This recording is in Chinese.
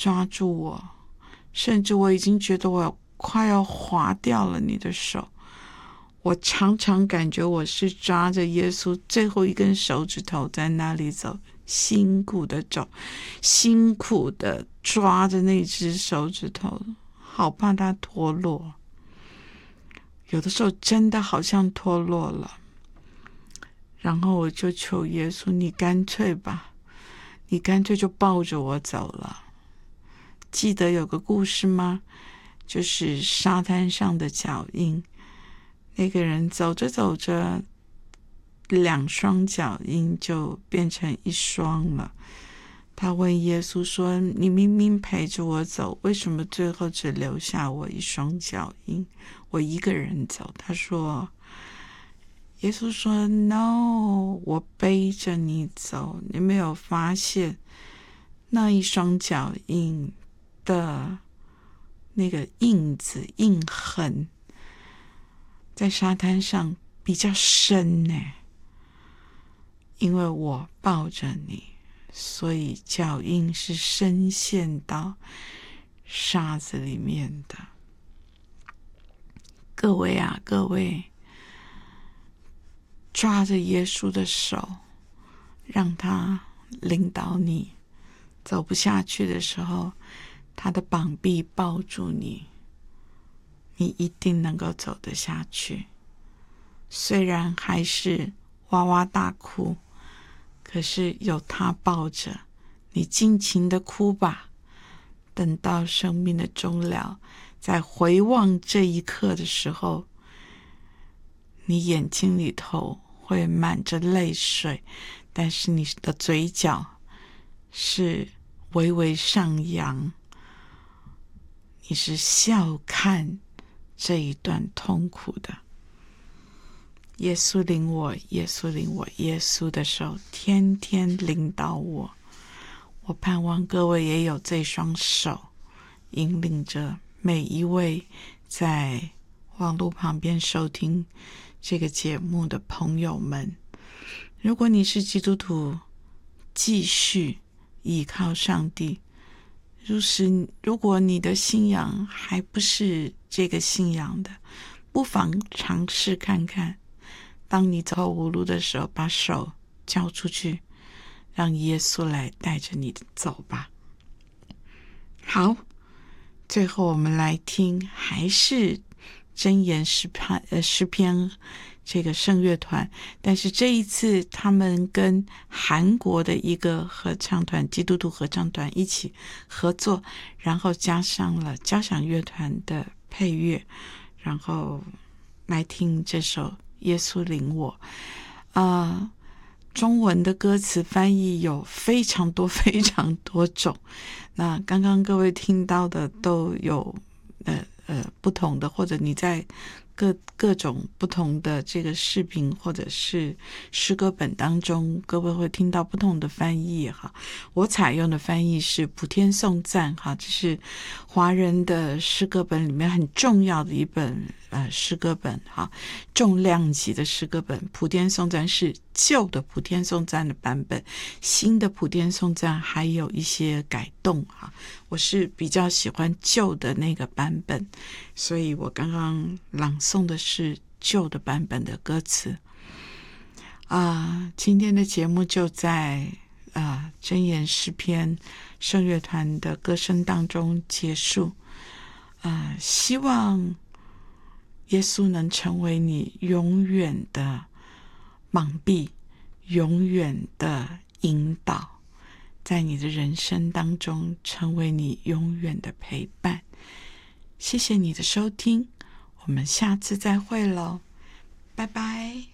抓住我，甚至我已经觉得我快要滑掉了你的手。我常常感觉我是抓着耶稣最后一根手指头在那里走，辛苦的走，辛苦的抓着那只手指头，好怕它脱落。有的时候真的好像脱落了，然后我就求耶稣，你干脆吧，你干脆就抱着我走了。记得有个故事吗？就是沙滩上的脚印，那个人走着走着，2双脚印就变成1双了。他问耶稣说，你明明陪着我走，为什么最后只留下我1双脚印，我一个人走？耶稣说 No， 我背着你走。你没有发现那1双脚印的那个印子印痕在沙滩上比较深呢？因为我抱着你，所以脚印是深陷到沙子里面的。各位啊，各位，抓着耶稣的手，让他领导你。走不下去的时候，他的膀臂抱住你，你一定能够走得下去。虽然还是哇哇大哭，可是有他抱着，你尽情的哭吧。等到生命的终了，在回望这一刻的时候，你眼睛里头会满着泪水，但是你的嘴角是微微上扬，你是笑看这一段痛苦的。耶稣领我，耶稣领我，耶稣的手天天领导我。我盼望各位也有这双手，引领着每一位在网络旁边收听这个节目的朋友们。如果你是基督徒，继续依靠上帝。如果你的信仰还不是这个信仰的，不妨尝试看看。当你走投无路的时候，把手交出去，让耶稣来带着你走吧。好，最后我们来听，还是箴言诗篇这个圣乐团，但是这一次他们跟韩国的一个合唱团，基督徒合唱团一起合作，然后加上了交响乐团的配乐，然后来听这首耶稣领我。中文的歌词翻译有非常多非常多种，那刚刚各位听到的都有不同的，或者你在各种不同的这个视频或者是诗歌本当中，各位会听到不同的翻译哈。我采用的翻译是普天颂赞哈，这是华人的诗歌本里面很重要的一本诗歌本哈，重量级的诗歌本。普天颂赞是旧的普天颂赞的版本，新的普天颂赞还有一些改动哈。我是比较喜欢旧的那个版本，所以我刚刚朗诵的是旧的版本的歌词。今天的节目就在箴言诗篇圣乐团的歌声当中结束。希望耶稣能成为你永远的膀臂，永远的引导，在你的人生当中成为你永远的陪伴。谢谢你的收听，我们下次再会咯，拜拜。